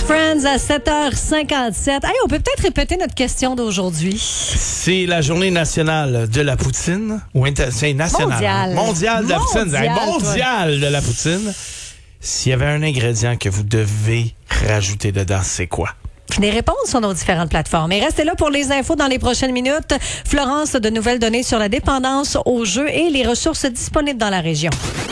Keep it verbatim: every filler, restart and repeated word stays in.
Friends à sept heures cinquante-sept. Hey, on peut peut-être répéter notre question d'aujourd'hui. C'est la journée nationale de la poutine. Ou inter- c'est nationale. Mondiale. Mondiale de la poutine. Mondiale, Hey, mondiale de la poutine. S'il y avait un ingrédient que vous devez rajouter dedans, c'est quoi? Des réponses sur nos différentes plateformes. Et restez là pour les infos dans les prochaines minutes. Florence, de nouvelles données sur la dépendance aux jeux et les ressources disponibles dans la région.